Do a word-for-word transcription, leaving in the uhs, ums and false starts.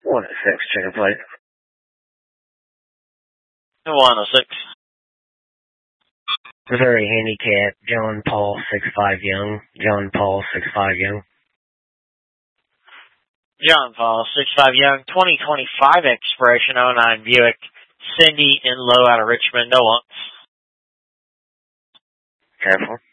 one oh six, chicken plate. one oh six. Missouri handicap, John Paul, six five Young. John Paul, six five Young. John Paul, six five Young, twenty twenty-five expiration, oh nine Buick. Cindy in low out of Richmond, no wants. Careful.